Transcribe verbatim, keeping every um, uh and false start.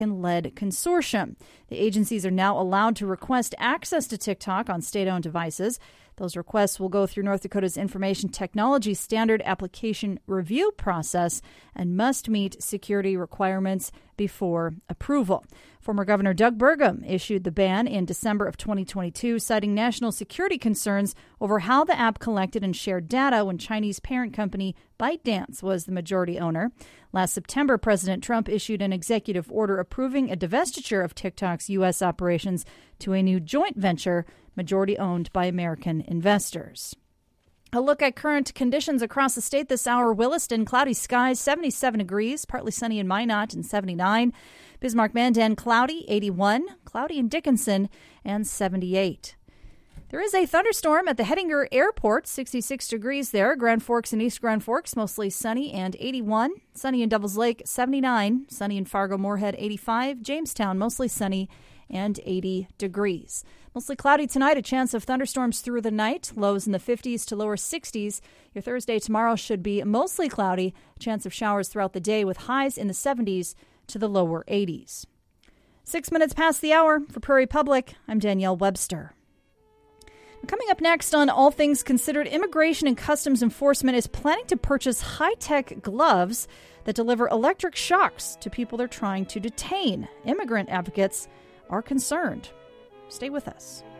led consortium. The agencies are now allowed to request access to TikTok on state-owned devices. Those requests will go through North Dakota's Information Technology Standard Application Review process and must meet security requirements before approval. Former Governor Doug Burgum issued the ban in December of twenty twenty-two, citing national security concerns over how the app collected and shared data when Chinese parent company ByteDance was the majority owner. Last September, President Trump issued an executive order approving a divestiture of TikTok's U S operations to a new joint venture majority owned by American investors. A look at current conditions across the state this hour. Williston, cloudy skies, seventy-seven degrees, partly sunny in Minot and seventy-nine. Bismarck-Mandan, cloudy, eighty-one. Cloudy in Dickinson and seventy-eight. There is a thunderstorm at the Hettinger Airport, sixty-six degrees there. Grand Forks and East Grand Forks, mostly sunny and eighty-one. Sunny in Devils Lake, seventy-nine. Sunny in Fargo-Moorhead, eighty-five. Jamestown, mostly sunny and eighty degrees. Mostly cloudy tonight, a chance of thunderstorms through the night, lows in the fifties to lower sixties. Your Thursday tomorrow should be mostly cloudy, a chance of showers throughout the day with highs in the seventies to the lower eighties. Six minutes past the hour for Prairie Public, I'm Danielle Webster. Coming up next on All Things Considered, Immigration and Customs Enforcement is planning to purchase high-tech gloves that deliver electric shocks to people they're trying to detain. Immigrant advocates are concerned. Stay with us.